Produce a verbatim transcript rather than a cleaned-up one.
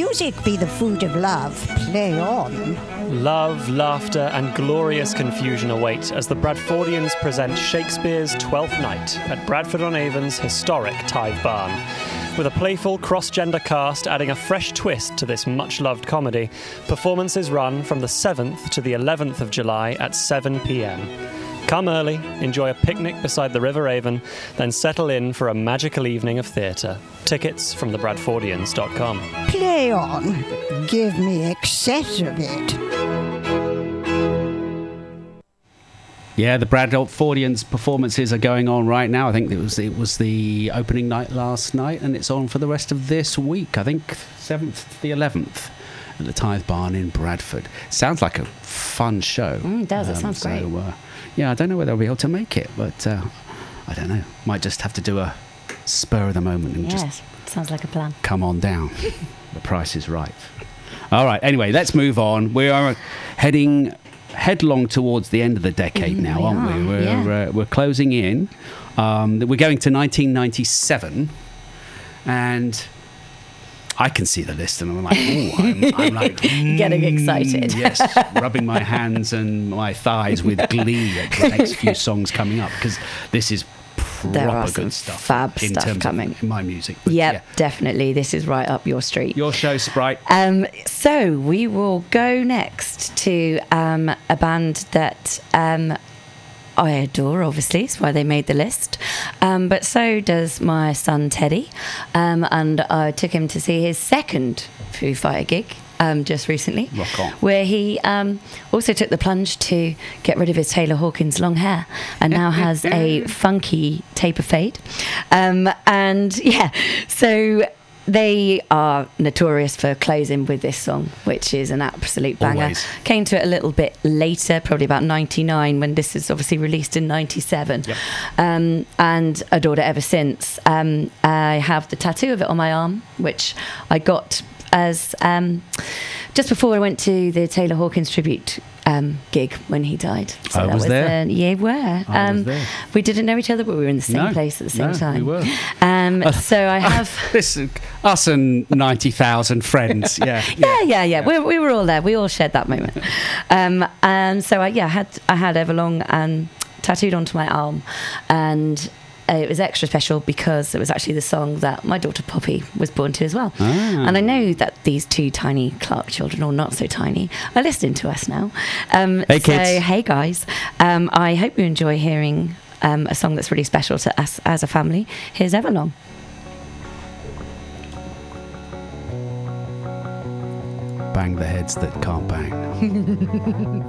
music be the food of love, play on. Love, laughter, and glorious confusion await as the Bradfordians present Shakespeare's Twelfth Night at Bradford-on-Avon's historic Tithe Barn. With a playful cross-gender cast adding a fresh twist to this much-loved comedy, performances run from the seventh to the eleventh of July at seven p.m. Come early, enjoy a picnic beside the River Avon, then settle in for a magical evening of theatre. Tickets from the bradfordians dot com. Play on. Give me excess of it. Yeah, the Bradfordians performances are going on right now. I think it was it was the opening night last night, and it's on for the rest of this week. I think seventh to the eleventh at the Tithe Barn in Bradford. Sounds like a fun show. Mm, it does. It Um, sounds so, great. Uh, yeah, I don't know whether I'll be able to make it, but uh, I don't know. Might just have to do a spur of the moment and Yes, just sounds like a plan. come on down. The price is right. All right, anyway, let's move on. We are heading headlong towards the end of the decade Mm, now, we aren't are, we? We're, yeah. uh, we're closing in. Um, we're going to nineteen ninety-seven, and I can see the list, and I'm like, oh, I'm, I'm like Getting mm, excited. Yes, rubbing my hands and my thighs with glee at the next few songs coming up, because this is proper There are good some stuff. fab in stuff terms coming. Of my music. But Yep, yeah. definitely. This is right up your street. Your show, Sprite. Um, so we will go next to um, a band that um, I adore, obviously. It's why they made the list. Um, but so does my son, Teddy. Um, and I took him to see his second Foo Fighter gig um, just recently. Rock on. Where he um, also took the plunge to get rid of his Taylor Hawkins long hair and now has a funky taper fade. Um, and yeah, so they are notorious for closing with this song, which is an absolute banger. Always. Came to it a little bit later, probably about ninety-nine, when this is obviously released in ninety-seven. Yep. Um, and adored it ever since. Um, I have the tattoo of it on my arm, which I got as um, just before I went to the Taylor Hawkins tribute um, gig when he died. I that was there. The, yeah, we were. I um, was there. We didn't know each other, but we were in the same No, place at the same no, time. we were. Um, so I have. This us and ninety thousand friends. Yeah, Yeah, yeah, yeah. We, we were all there. We all shared that moment. Um, and so I, yeah, I had I had Everlong and tattooed onto my arm, and uh, it was extra special because it was actually the song that my daughter Poppy was born to as well. Ah. And I know that these two tiny Clark children, or not so tiny, are listening to us now. Um, Hey, so, kids. hey guys, um, I hope you enjoy hearing um, a song that's really special to us as a family. Here's Everlong. Bang the heads that can't bang.